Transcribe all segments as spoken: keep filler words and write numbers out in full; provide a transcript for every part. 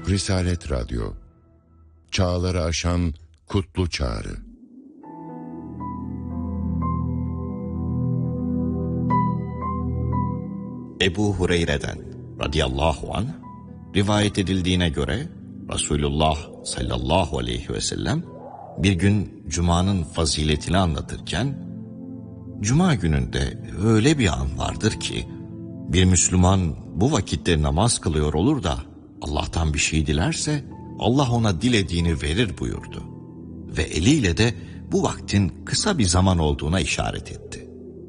Risalet Radyo, çağları aşan kutlu çağrı. Ebu Hureyre'den radıyallahu anh rivayet edildiğine göre Resulullah sallallahu aleyhi ve sellem bir gün Cuma'nın faziletini anlatırken, Cuma gününde öyle bir an vardır ki bir Müslüman bu vakitte namaz kılıyor olur da Allah'tan bir şey dilerse Allah ona dilediğini verir buyurdu. Ve eliyle de bu vaktin kısa bir zaman olduğuna işaret etti.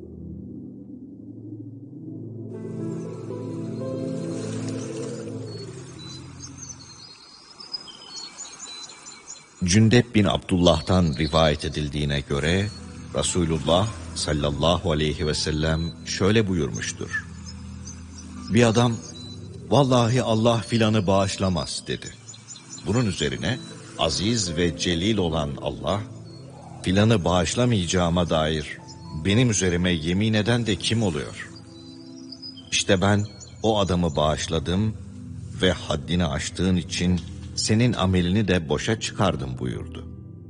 Cündep bin Abdullah'tan rivayet edildiğine göre Resulullah sallallahu aleyhi ve sellem şöyle buyurmuştur. Bir adam, vallahi Allah filanı bağışlamaz dedi. Bunun üzerine aziz ve celil olan Allah, filanı bağışlamayacağıma dair benim üzerime yemin eden de kim oluyor? İşte ben o adamı bağışladım ve haddini aştığın için senin amelini de boşa çıkardım buyurdu.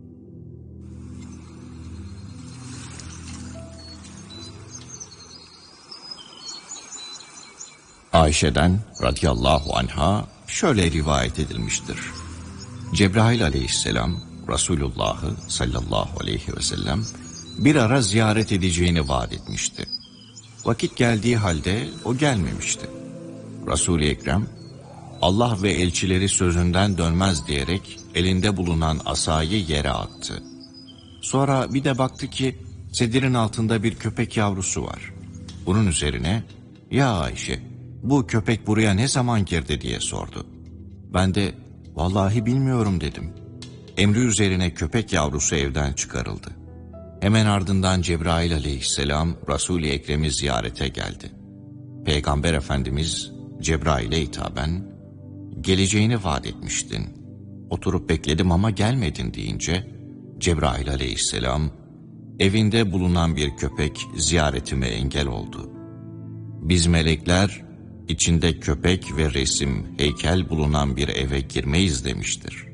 Ayşe'den radıyallahu anha şöyle rivayet edilmiştir. Cebrail aleyhisselam Resulullah'ı sallallahu aleyhi ve sellem bir ara ziyaret edeceğini vaat etmişti. Vakit geldiği halde o gelmemişti. Resul-i Ekrem, Allah ve elçileri sözünden dönmez diyerek elinde bulunan asayı yere attı. Sonra bir de baktı ki sedirin altında bir köpek yavrusu var. Bunun üzerine, ya Ayşe, bu köpek buraya ne zaman girdi diye sordu. Ben de vallahi bilmiyorum dedim. Emri üzerine köpek yavrusu evden çıkarıldı. Hemen ardından Cebrail aleyhisselam Resul-i Ekrem'i ziyarete geldi. Peygamber Efendimiz Cebrail'e hitaben, geleceğini vaat etmiştin. Oturup bekledim ama gelmedin deyince Cebrail aleyhisselam, evinde bulunan bir köpek ziyaretime engel oldu. Biz melekler içinde köpek ve resim, heykel bulunan bir eve girmeyiz demiştir.